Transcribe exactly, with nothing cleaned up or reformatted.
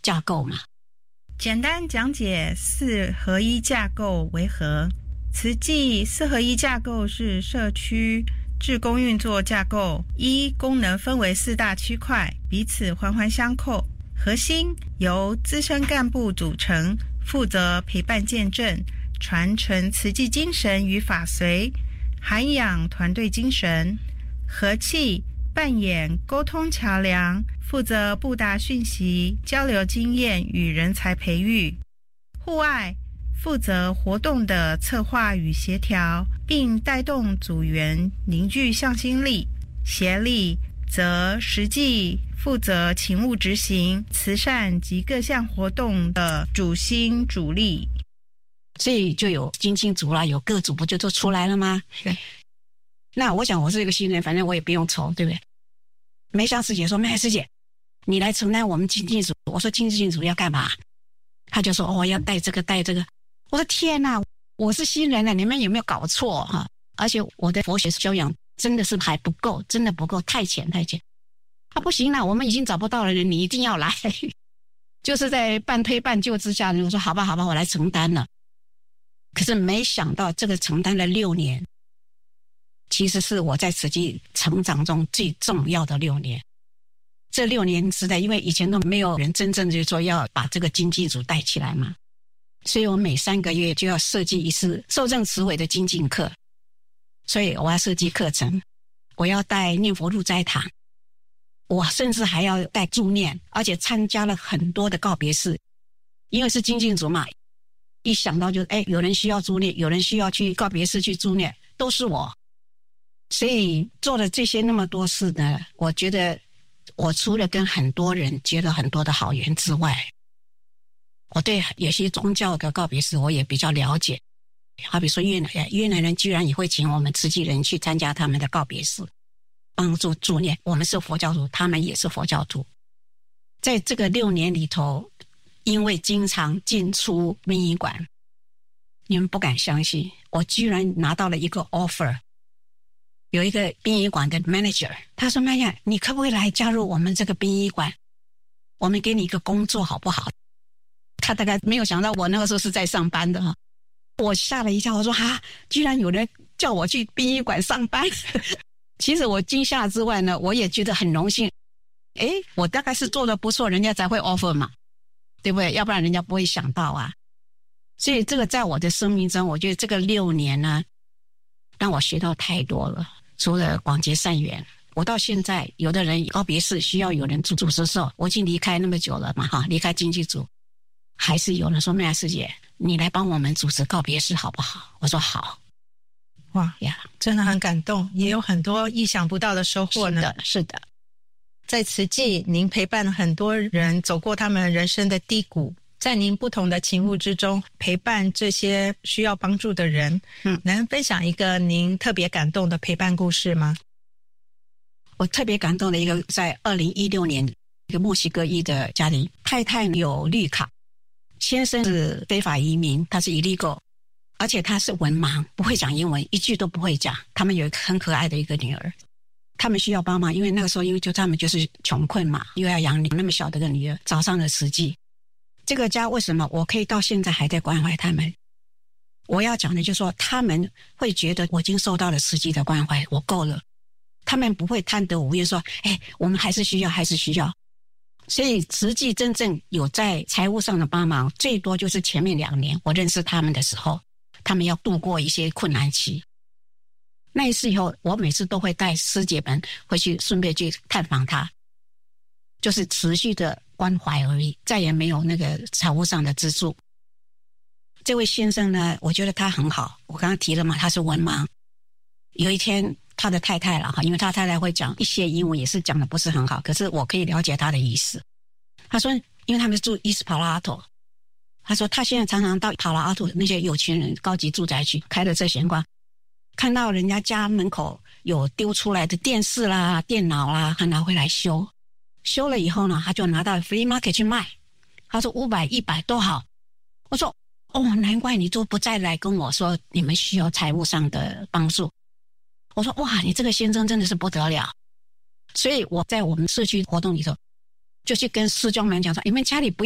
架构嘛。 简单讲解四合一架构为何？慈济四合一架构是社区志工运作架构，一功能分为四大区块，彼此环环相扣。核心由资深干部组成，负责陪伴见证，传承慈济精神与法髓，涵养团队精神。和气扮演沟通桥梁，负责布达讯息、交流经验与人才培育。户外负责活动的策划与协调，并带动组员凝聚向心力。协力则实际负责勤务执行、慈善及各项活动的主心主力。 所以就有精进组啦，有各组不就都出来了吗？对。那我想我是一个新人，反正我也不用愁，对不对？梅香师姐说：“梅师姐，你来承担我们精进组。”我说：“精进组要干嘛？”他就说：“哦，要带这个带这个。”我说：“天哪，我是新人了，你们有没有搞错哈？而且我的佛学修养真的是还不够，真的不够，太浅太浅。”啊，不行了，我们已经找不到了人，你一定要来。就是在半推半就之下，我说：“好吧，好吧，我来承担了。”可是没想到这个承担了六年。其实是我在慈济成长中最重要的六年。这六年时代，因为以前都没有人真正就说要把这个精进组带起来嘛，所以我每三个月就要设计一次受证慈苇的精进课。所以我要设计课程，我要带念佛入斋堂，我甚至还要带助念，而且参加了很多的告别式。因为是精进组嘛，一想到就哎，有人需要助念，有人需要去告别式去助念，都是我。所以做了这些那么多事呢，我觉得我除了跟很多人结了很多的好缘之外，我对有些宗教的告别式我也比较了解。好比说越南越南人居然也会请我们慈济人去参加他们的告别式，帮助助念。我们是佛教徒，他们也是佛教徒。在这个六年里头，因为经常进出殡仪馆，你们不敢相信，我居然拿到了一个 offer。有一个殡仪馆的 manager， 他说：“麦亚，你可不可以来加入我们这个殡仪馆？我们给你一个工作好不好？”他大概没有想到我那个时候是在上班的哈，我吓了一跳，我说：“哈，居然有人叫我去殡仪馆上班！”其实我惊吓之外呢，我也觉得很荣幸。诶，我大概是做得不错，人家才会 offer 嘛，对不对？要不然人家不会想到啊。所以这个在我的生命中，我觉得这个六年呢，让我学到太多了。除了广结善缘，我到现在有的人告别式需要有人主主持的时候，我已经离开那么久了嘛哈，离开经济组，还是有人说：“麦师姐，你来帮我们主持告别式好不好？”我说：“好。” 哇呀，真的很感动，也有很多意想不到的收获呢。 是的，是的。 在慈济，您陪伴了很多人走过他们人生的低谷。在您不同的勤务之中，陪伴这些需要帮助的人，嗯，能分享一个您特别感动的陪伴故事吗？ 我特别感动的一个，在二零一六年，一个墨西哥裔的家庭，太太有绿卡，先生是非法移民，他是 illegal， 而且他是文盲，不会讲英文，一句都不会讲。他们有一个很可爱的一个女儿，他们需要帮忙，因为那个时候因为就他们就是穷困嘛，又要养那么小的个女儿，找上了慈济。这个家为什么我可以到现在还在关怀他们？我要讲的就是说，他们会觉得我已经受到了慈济的关怀，我够了。他们不会贪得无厌说：“哎，我们还是需要，还是需要。”所以慈济真正有在财务上的帮忙，最多就是前面两年我认识他们的时候，他们要度过一些困难期。那一次以后，我每次都会带师姐们回去，顺便去探访他，就是持续的关怀而已，再也没有那个财务上的资助。这位先生呢，我觉得他很好，我刚刚提了嘛，他是文盲。有一天他的太太了哈，因为他太太会讲一些英文，也是讲的不是很好，可是我可以了解他的意思。他说因为他们住 East Palo Alto， 他说他现在常常到 Palo Alto 那些有钱人高级住宅区开了这闲逛，看到人家家门口有丢出来的电视啦、电脑啦，他拿回来修，修了以后呢，他就拿到 free market 去卖。他说五百、一百都好。我说哦，难怪你都不再来跟我说你们需要财务上的帮助。我说哇，你这个先生真的是不得了。所以我在我们社区活动里头，就去跟师兄们讲说，你们家里不